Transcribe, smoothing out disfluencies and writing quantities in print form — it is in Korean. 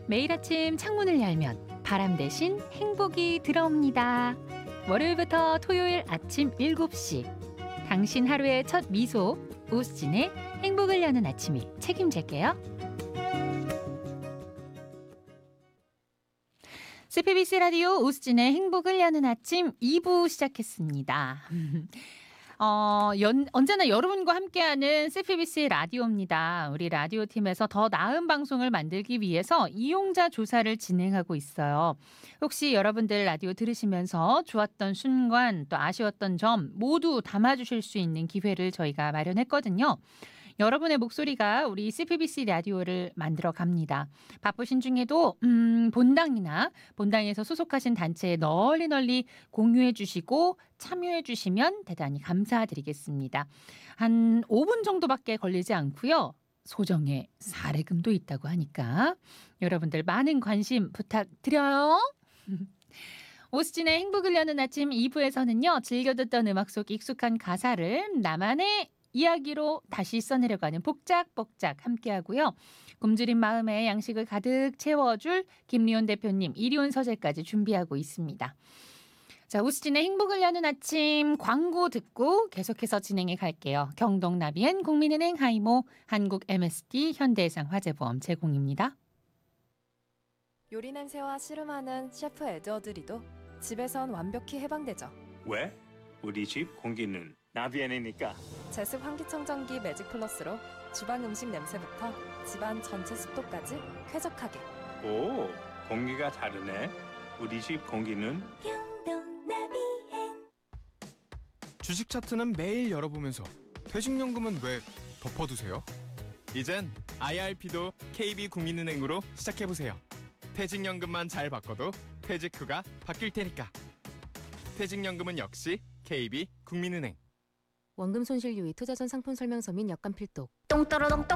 매일 아침 창문을 열면 바람 대신 행복이 들어옵니다. 월요일부터 토요일 아침 7시. 당신 하루의 첫 미소, 오수진의 행복을 여는 아침이 책임질게요. CPBC 라디오 오수진의 행복을 여는 아침 2부 시작했습니다. 언제나 여러분과 함께하는 CPBC 라디오입니다. 우리 라디오 팀에서 더 나은 방송을 만들기 위해서 이용자 조사를 진행하고 있어요. 혹시 여러분들 라디오 들으시면서 좋았던 순간 또 아쉬웠던 점 모두 담아주실 수 있는 기회를 저희가 마련했거든요. 여러분의 목소리가 우리 CPBC 라디오를 만들어 갑니다. 바쁘신 중에도 본당이나 본당에서 소속하신 단체에 널리 공유해 주시고 참여해 주시면 대단히 감사드리겠습니다. 한 5분 정도밖에 걸리지 않고요. 소정의 사례금도 있다고 하니까 여러분들 많은 관심 부탁드려요. 오수진의 행복을 여는 아침 2부에서는요. 즐겨 듣던 음악 속 익숙한 가사를 나만의 이야기로 다시 써내려가는 복작복작 함께하고요. 굶주린 마음에 양식을 가득 채워줄 김리온 대표님, 이리온 서재까지 준비하고 있습니다. 자, 오수진의 행복을 여는 아침 광고 듣고 계속해서 진행해 갈게요. 경동나비엔 국민은행 하이모, 한국 MSD, 현대해상 화재보험 제공입니다. 요리 냄새와 씨름하는 셰프 에드워드리도 집에선 완벽히 해방되죠. 왜? 우리 집 공기는 나비엔이니까. 제습 환기청정기 매직 플러스로 주방 음식 냄새부터 집안 전체 습도까지 쾌적하게. 오, 공기가 다르네. 우리 집 공기는 주식 차트는 매일 열어보면서 퇴직연금은 왜 덮어두세요? 이젠 IRP도 KB국민은행으로 시작해보세요. 퇴직연금만 잘 바꿔도 퇴직 후가 바뀔 테니까. 퇴직연금은 역시 KB국민은행. 원금 손실 유의 투자전 상품 설명서 및 약관 필독. 똥또로똥똥